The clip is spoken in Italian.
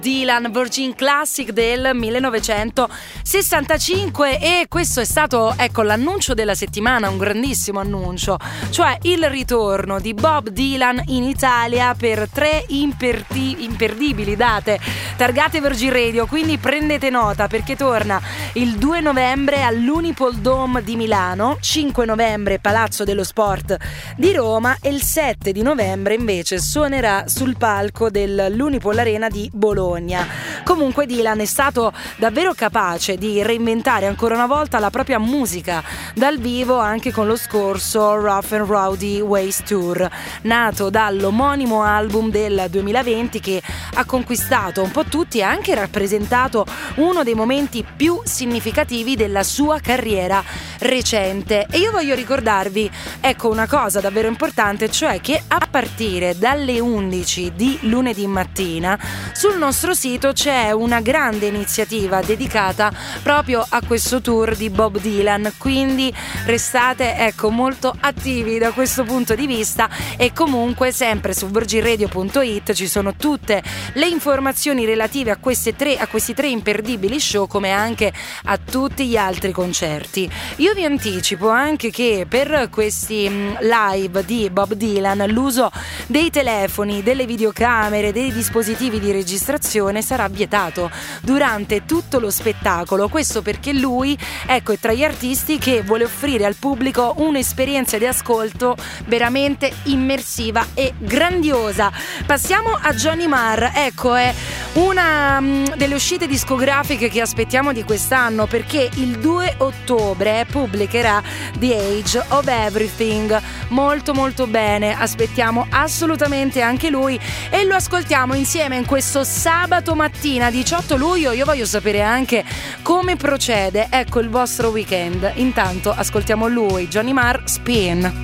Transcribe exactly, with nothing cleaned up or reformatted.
Dylan, Virgin Classic del millenovecentosessantacinque, e questo è stato, ecco, l'annuncio della settimana, un grandissimo annuncio, cioè il ritorno di Bob Dylan in Italia per tre imperti- imperdibili date targate Virgin Radio, quindi prendete nota perché torna il due novembre all'Unipol Dome di Milano, cinque novembre Palazzo dello Sport di Roma e il sette di novembre invece suonerà sul palco dell'Unipol Arena di Bologna. Comunque Dylan è stato davvero capace di reinventare ancora una volta la propria musica dal vivo anche con lo scorso Rough and Rowdy Ways Tour, nato dall'omonimo album del duemilaventi che ha conquistato un po' tutti e anche rappresentato uno dei momenti più significativi della sua carriera recente. E io voglio ricordarvi, ecco, una cosa davvero importante, cioè che a partire dalle undici di lunedì mattina sul nostro sito c'è una grande iniziativa dedicata proprio a questo tour di Bob Dylan, quindi restate, ecco, molto attivi da questo punto di vista. E comunque sempre su virgin radio punto it ci sono tutte le informazioni relative a queste tre a questi tre imperdibili show, come anche a tutti gli altri concerti. Io vi anticipo anche che per questi live di Bob Dylan l'uso dei telefoni, delle videocamere, dei dispositivi di registrazione sarà vietato durante tutto lo spettacolo. Questo perché lui, ecco, è tra gli artisti che vuole offrire al pubblico un'esperienza di ascolto veramente immersiva e grandiosa. Passiamo a Johnny Marr. Ecco, è una um, delle uscite discografiche che aspettiamo di quest'anno, perché il due ottobre pubblicherà The Age of Everything. Molto molto bene, aspettiamo assolutamente anche lui e lo ascoltiamo insieme in questo sabato mattina diciotto luglio. Io voglio sapere anche come procede, ecco, il vostro weekend. Intanto ascoltiamo lui, Johnny Marr, Spin.